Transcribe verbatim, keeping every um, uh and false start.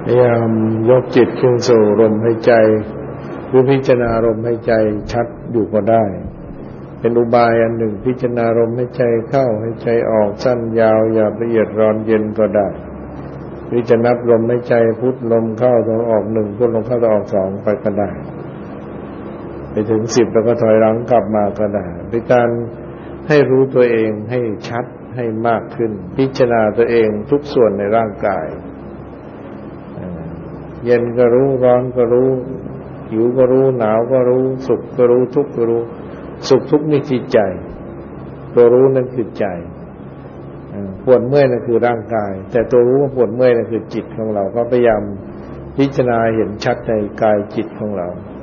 พยายามยกจิตขึ้นสู่ลมหายใจหรือพิจารณาลมหายใจชัดอยู่ก็ได้เป็นอุบายอันหนึ่งพิจารณาลมหายใจเข้าหายใจออกสั้นยาวหยาบละเอียดร้อนเย็นก็ได้พิจารณาลมหายใจพุทลมเข้าลมออกหนึ่งพุทลมเข้าลมออกสองไปก็ได้ไปถึงสิบแล้วก็ถอยหลังกลับมาก็ได้เป็นการให้รู้ตัวเองให้ชัดให้มากขึ้นพิจารณาตัวเองทุกส่วนในร่างกายเย็นก็รู้ร้อนก็รู้หิวก็รู้หนาวก็รู้สุขก็รู้ทุกข์ก็รู้สุขทุกข์นี่คือใจตัวรู้นั่นคือใจปวดเมื่อยนั่นคือร่างกายแต่ตัวรู้ว่าปวดเมื่อยนั่นคือจิตของเราก็พยายามพิจารณาเห็นชัดในกายจิตของเรา